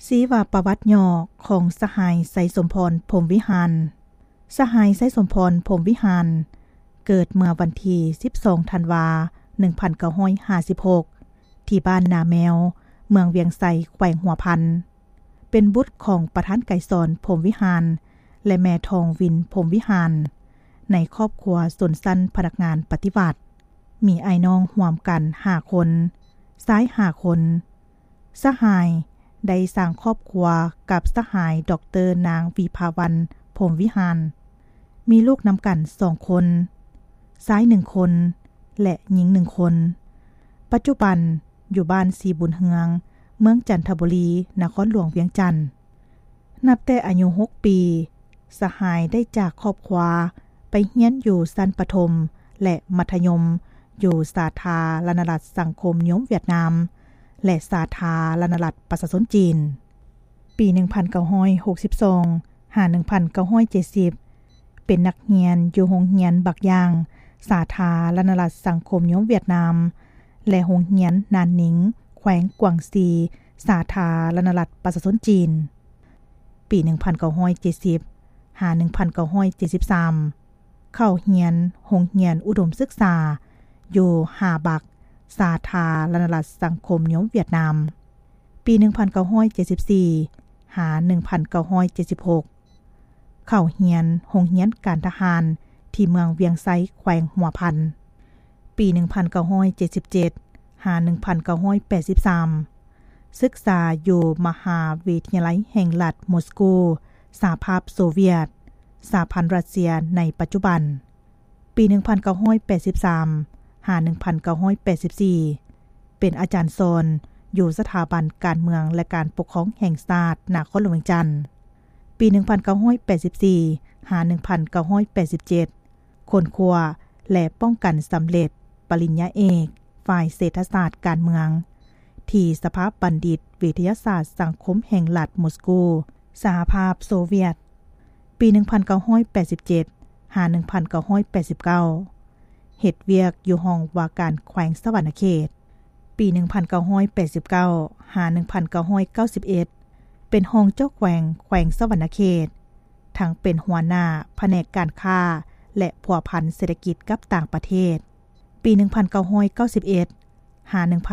ชีวประวัติย่อของสหายไสสมพรพรหมวิหารสหายไสสมพรพรหมวิหารเกิดเมื่อวันที่12ธันวาคม1956ที่บ้านนาแมวเมืองเวียงไสแขวงหัวพันเป็นบุตรของประธานไกรสอนพรหมวิหารและแม่ทองวินพรหมวิหารในครอบครัวสนสั้นพนักงานปฏิบัติมีไอ้น้องร่วมกัน5คนซ้าย5คนสหายได้สร้างครอบครัวกับสหายดร.นางวิภาวันพรหมวิหารมีลูกนำกัน2คนซ้าย1คนและหญิง1คนปัจจุบันอยู่บ้านสีบุญเฮืองเมืองจันทบุรีนครหลวงเวียงจันทน์นับแต่อายุ6ปีสหายได้จากครอบครัวไปเรียนอยู่ชั้นประถมและมัธยมอยู่สาธารณรัฐสังคมนิยมเวียดนามและสาธารณรัฐประชาชนจีนปี1962 1970เป็นนักเรียนอยู่โรงเรียนบักยางสาธารณรัฐสังคมนิยมเวียดนามและโรงเรียนนานนิงแขวงกวางซีสาธารณรัฐประชาชนจีนปี1970 1973เข้าเรียนโรงเรียนอุดมศึกษาอยู่หาบักสาธารณรัฐสังคมนิยมเวียดนามปี1974 1976เข้าเรียนโรงเรียนการทหารที่เมืองเวียงไซแขวงหัวพันปี1977 1983ศึกษาอยู่มหาวิทยาลัยแห่งรัฐมอสโกสหภาพโซเวียตสหพันธ์รัสเซียในปัจจุบันปี1983 1984เป็นอาจารย์สอนอยู่สถาบันการเมืองและการปกครองแห่งชาตินครหลวงเวียงจันทน์ปี1984 1987ค้นคว้าและป้องกันสำเร็จปริญญาเอกฝ่ายเศรษฐศาสตร์การเมืองที่สภาบัณฑิตวิทยาศาสตร์สังคมแห่งรัฐมอสโกสหภาพโซเวียตปี1987 1989เฮ็ดเวียกอยู่ห้องว่าการแขวงสวรรณเขตปี1989 1991เป็นห้องเจ้าแขวงสวรรณเขตทั้งเป็นหัวหน้าแผนกการค้าและผัวพันเศรษฐกิจกับต่างประเทศปี1991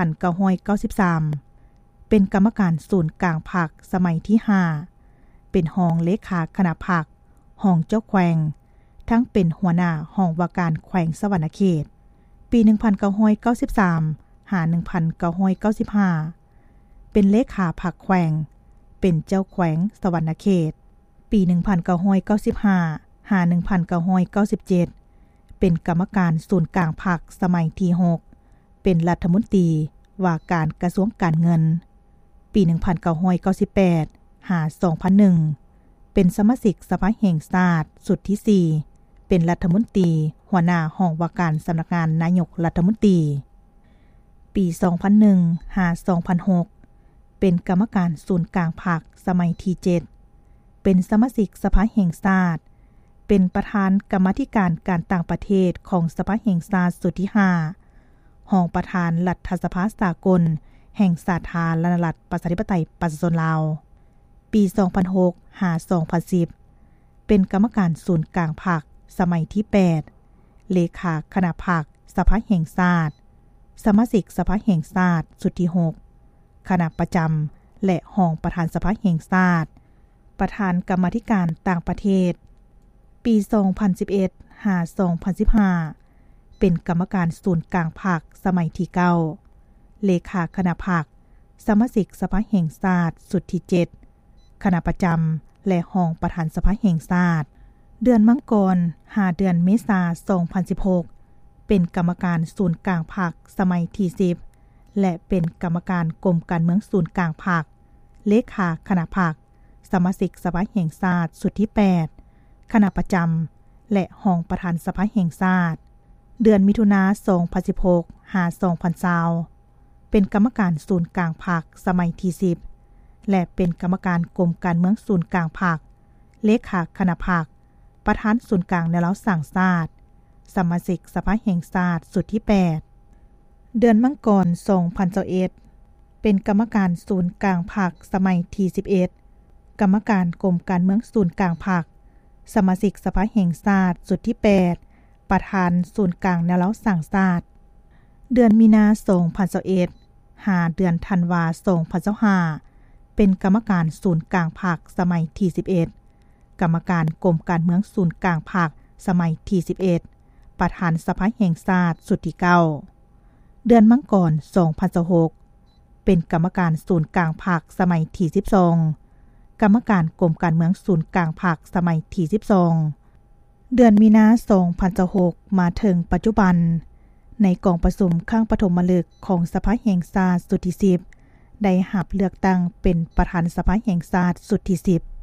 1993เป็นกรรมการศูนย์กลางภาคสมัยที่5เป็นห้องเลขาคณะภาคห้องเจ้าแขวงทั้งเป็นหัวหน้าห้องว่าการแขวงสวรรณเขตปี1993 1995เป็นเลขาภาคแขวงเป็นเจ้าแขวงสวรรณเขตปี1995 1997เป็นกรรมการศูนย์กลางภาคสมัยที่6เป็นรัฐมนตรีว่าการกระทรวงการเงินปี1998 2001เป็นสมาชิกสภาแห่งชาติสุดที่4เป็นรัฐมนตรีหัวหน้าห้องว่าการสำนักงานนายกรัฐมนตรีปี2001 2006เป็นกรรมการศูนย์กลางภาคสมัยที่7เป็นสมาชิกสภาแห่งชาติเป็นประธานกรรมาธิการการต่างประเทศของสภาแห่งชาติสุดที่5ห้องประธานรัฐสภาสากลแห่งสาธารณรัฐประชาธิปไตยประชาชนลาวปี2006 2010เป็นกรรมการศูนย์กลางภาคสมัยที่8เลขาคณะภาคสภาแห่งชาติสมาชิกสภาแห่งชาติสุดที่6คณะประจำและห้องประธานสภาแห่งชาติประธานกรรมาธิการต่างประเทศปี2011 2015เป็นกรรมการศูนย์กลางภาคสมัยที่9เลขาคณะภาคสมาชิกสภาแห่งชาติสุดที่7คณะประจำและห้องประธานสภาแห่งชาติเดือนมังกร5เดือนเมษายน2016เป็นกรรมการศูนย์กลางภาคสมัยที่10และเป็นกรรมการกรมการเมืองศูนย์กลางภาคเลขาคณะภาคสมาชิกสภาแห่งชาติสุดที่8คณะประจำและห้องประธานสภาแห่งชาติเดือนมิถุนายน2016 2020เป็นกรรมการศูนย์กลางภาคสมัยที่10และเป็นกรรมการกรมการเมืองศูนย์กลางภาคเลขาคณะภาคประธานศูนย์กลางแนวรั้วสร้างชาติสมาชิกสภาแห่งชาติสุดที่8เดือนมังกร2021 เป็นกรรมการศูนย์กลางพรรคสมัยที่11กรรมการกรมการเมืองศูนย์กลางพรรคสมาชิกสภาแห่งชาติสุดที่8ประธานศูนย์กลางแนวเราสร้างชาติเดือนมีนาคม2021หาเดือนธันวาคม2025เป็นกรรมการศูนย์กลางพรรคสมัยที่11กรรมการกรมการเมืองศูนย์กลางพรรคสมัยที่11ประธานสภาแห่งชาติสุดที่9เดือนมังกร2026เป็นกรรมการศูนย์กลางพรรคสมัยที่12กรรมการกรมการเมืองศูนย์กลางพรรคสมัยที่12เดือนมีนาคม2026มาถึงปัจจุบันในกองประชุมครั้งปฐมฤกษ์ของสภาแห่งชาติสุดที่10ได้รับเลือกตั้งเป็นประธานสภาแห่งชาติสุดที่10